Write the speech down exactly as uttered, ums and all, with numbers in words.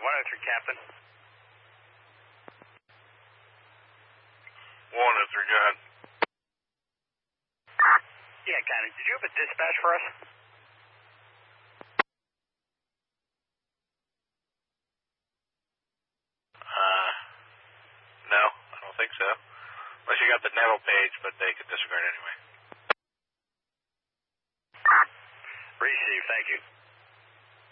one oh three, Captain. one oh three, go ahead. Yeah, Captain. Did you have a dispatch for us? Uh, no, I don't think so. Unless you got the Nettle page, but they could disregard anyway. Receive, thank you.